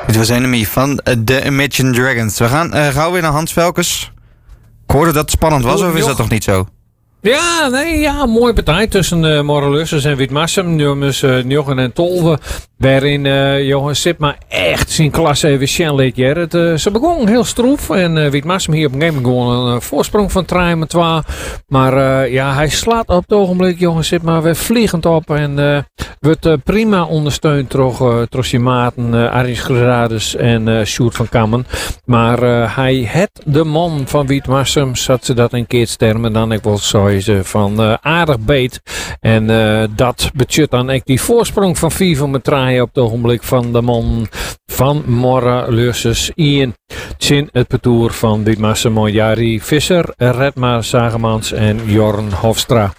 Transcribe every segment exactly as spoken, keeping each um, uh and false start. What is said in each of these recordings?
Dit was Enemy van uh, The Imagine Dragons. We gaan uh, gauw weer naar Hans Velkens. Ik hoorde dat het spannend was, of is dat toch niet zo? Ja, nee, ja, een mooie partij tussen uh, Morelussers en Witmarsum. Nummers uh, negen en twaalf. Waarin uh, Johan Sipma echt zijn klasse even zien liet jaren. Uh, ze begon heel stroef. En uh, Witmarsum hier op een gegeven moment gewoon een uh, voorsprong van drie met twee. Maar uh, ja, hij slaat op het ogenblik Johan Sipma weer vliegend op. En uh, wordt uh, prima ondersteund door, uh, door zijn maten uh, Aris Gerardus en uh, Sjoerd van Kammen. Maar uh, hij het de man van Witmarsum, zat ze dat een keer stermen. Dan ik wel zo ze van uh, aardig beet. En uh, dat betjut dan ik die voorsprong van vier van mijn draaien op het ogenblik van de man van Morelussers. Ian Tjin het parcours van Witmarsum Monjari Visser, Redma Zagemans en Jorn Hofstra.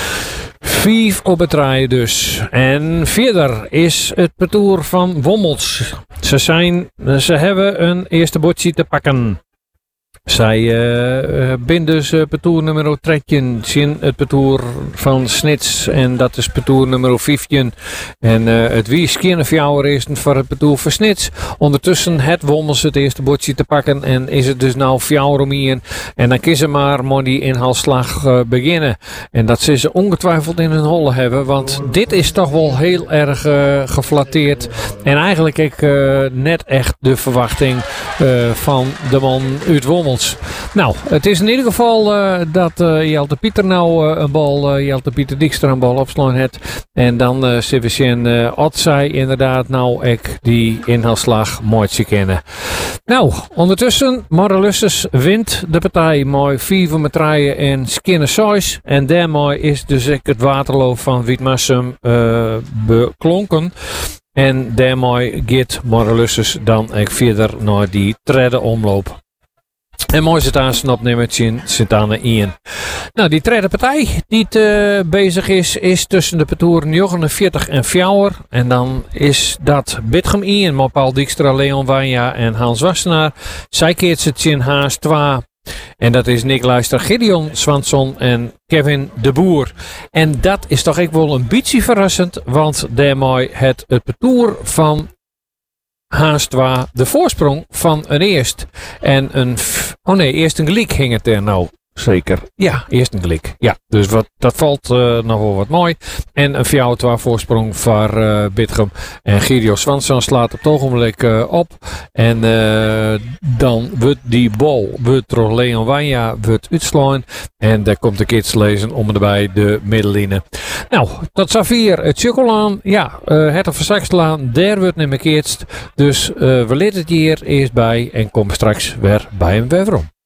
Vijf op het draaien dus. En verder is het parcours van Wommels. Ze, zijn, ze hebben een eerste bordje te pakken. Zij uh, binden dus uh, parcours nummer dertien, zien het parcours van Snits en dat is parcours nummer vijftien. En uh, het wie skiën fjouwer is voor het parcours van Snits. Ondertussen het Wommels het eerste bordje te pakken en is het dus nou fjouwer om hier. En dan kiezen maar maar die inhaalslag uh, beginnen. En dat ze ze ongetwijfeld in hun holle hebben, want dit is toch wel heel erg uh, geflatteerd. En eigenlijk ik uh, net echt de verwachting uh, van de man uit Wommels. Nou, het is in ieder geval uh, dat uh, Jelte Pieter nou uh, een bal, uh, Jelte Pieter Dijkstra een bal opslaan heeft. En dan uh, Sebastian uh, Otzai inderdaad nou ik die inhaalslag mooi te kennen. Nou, ondertussen Morelussers wint de partij mooi vier van metraaien en Skinner Sois. En daarmee is dus ik het Waterloo van Witmarsum uh, beklonken. En daarmee gaat Morelussers dan ik verder naar die derde omloop. En mooi zit aan zijn opnemertje zit aan één. Nou, die derde partij die het, uh, bezig is, is tussen de parcours negenenveertig en fjouwer. En dan is dat Bitgem één, maar Paul Dijkstra, Leon Wanja en Hans Wassenaar. Zij keert het in Haas twee. En dat is Nick Luister, Gideon Swanson en Kevin de Boer. En dat is toch ook wel een beetje verrassend, want daarmee het, het parcours van Haas twee de voorsprong van een eerst. En een... F- oh nee, eerst een gelijk ging het er nou. Zeker. Ja, eerst een gelijk. Ja, dus wat, dat valt uh, nog wel wat mooi. En een vier twee voorsprong voor uh, Bitgem. En Gideon Swanson slaat op het ogenblik uh, op. En uh, dan wordt die bal, wordt door Leon Wanja, wordt uitslaan. En daar komt de kids lezen om erbij de middenlijnen. Nou, tot zover het Tjukkelaan. Ja, uh, het Verzakstelaan, daar wordt niet meer keerst. Dus uh, we letten het hier eerst bij en komen straks weer bij hem weer om.